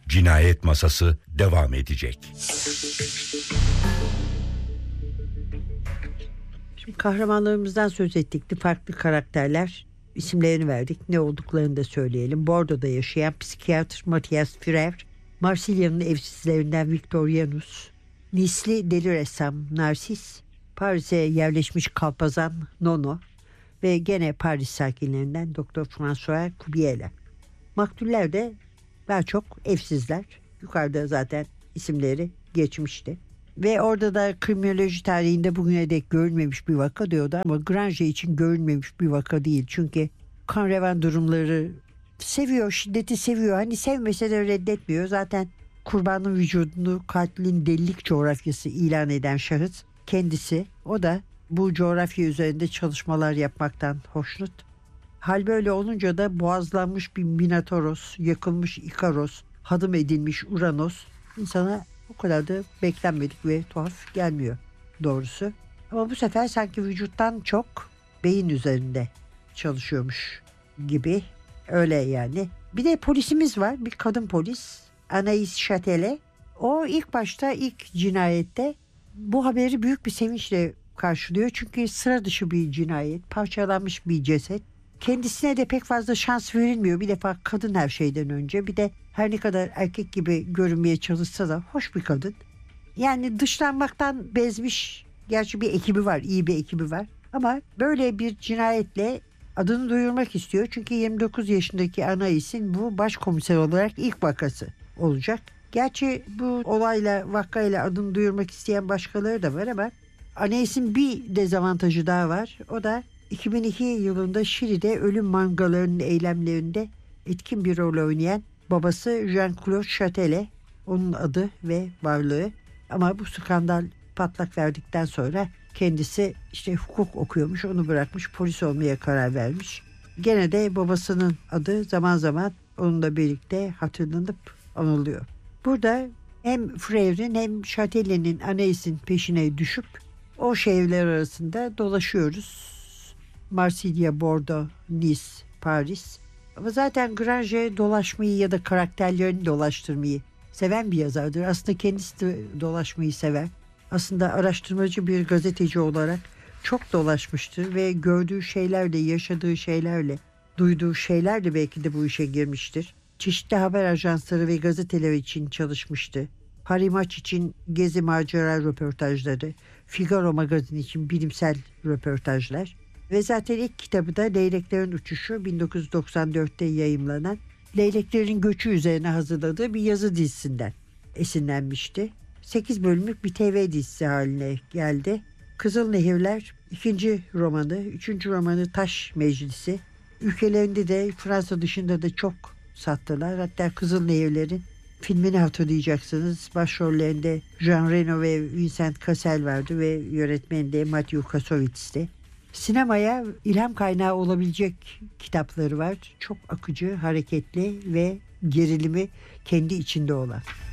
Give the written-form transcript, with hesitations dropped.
Cinayet Masası devam edecek. Şimdi kahramanlarımızdan söz ettik. Farklı karakterler, isimlerini verdik. Ne olduklarını da söyleyelim. Bordo'da yaşayan psikiyatr Matthias Führer, Marsilya'nın evsizlerinden Victorianus, Nice'li deli ressam Narsis, Paris'e yerleşmiş kalpazan Nono ve gene Paris sakinlerinden Doktor François Kubiela. Maktuller de daha çok evsizler. Yukarıda zaten isimleri geçmişti. Ve orada da kriminoloji tarihinde bugüne dek görülmemiş bir vaka diyordu ama Granger için görülmemiş bir vaka değil. Çünkü kan revan durumları seviyor, şiddeti seviyor. Hani sevmese de reddetmiyor. Zaten kurbanın vücudunu katilin delilik coğrafyası ilan eden şahıs kendisi. O da bu coğrafya üzerinde çalışmalar yapmaktan hoşnut. Hal böyle olunca da boğazlanmış bir Minatoros, yakılmış Ikaros, hadım edilmiş Uranos insana o kadar da beklenmedik ve tuhaf gelmiyor doğrusu. Ama bu sefer sanki vücuttan çok beyin üzerinde çalışıyormuş gibi, öyle yani. Bir de polisimiz var, bir kadın polis Anaïs Châtelet. O ilk başta ilk cinayette bu haberi büyük bir sevinçle karşılıyor. Çünkü sıra dışı bir cinayet, parçalanmış bir ceset. Kendisine de pek fazla şans verilmiyor. Bir defa kadın her şeyden önce. Bir de her ne kadar erkek gibi görünmeye çalışsa da hoş bir kadın. Yani dışlanmaktan bezmiş. Gerçi bir ekibi var, iyi bir ekibi var. Ama böyle bir cinayetle adını duyurmak istiyor. Çünkü 29 yaşındaki Anaïs'in bu başkomiser olarak ilk vakası olacak. Gerçi bu olayla, vakayla adını duyurmak isteyen başkaları da var ama Anaïs'in bir dezavantajı daha var. O da 2002 yılında Şili'de ölüm mangalarının eylemlerinde etkin bir rol oynayan babası Jean-Claude Châtelet, onun adı ve varlığı. Ama bu skandal patlak verdikten sonra kendisi işte hukuk okuyormuş, onu bırakmış, polis olmaya karar vermiş. Gene de babasının adı zaman zaman onunla birlikte hatırlanıp anılıyor. Burada hem Freyr'in hem Châtelet'in Anaïs'in peşine düşüp o şehirler arasında dolaşıyoruz. Marsilya, Bordeaux, Nice, Paris. Ama zaten Granger dolaşmayı ya da karakterlerini dolaştırmayı seven bir yazardır. Aslında kendisi de dolaşmayı sever. Aslında araştırmacı bir gazeteci olarak çok dolaşmıştır ve gördüğü şeylerle, yaşadığı şeylerle, duyduğu şeylerle belki de bu işe girmiştir. Çeşitli haber ajansları ve gazeteler için çalışmıştı. Paris Match için gezi macera röportajları, Figaro magazin için bilimsel röportajlar. Ve zaten ilk kitabı da Leyleklerin Uçuşu 1994'te yayımlanan Leyleklerin Göçü üzerine hazırladığı bir yazı dizisinden esinlenmişti. 8 bölümlük bir TV dizisi haline geldi. Kızıl Nehirler 2. romanı, 3. romanı Taş Meclisi. Ülkelerinde de Fransa dışında da çok sattılar. Hatta Kızıl Nehirler'in filmini hatırlayacaksınız. Başrollerinde Jean Reno ve Vincent Cassel vardı ve yönetmeni de Matthew Kassovits'ti. Sinemaya ilham kaynağı olabilecek kitapları var. Çok akıcı, hareketli ve gerilimi kendi içinde olan.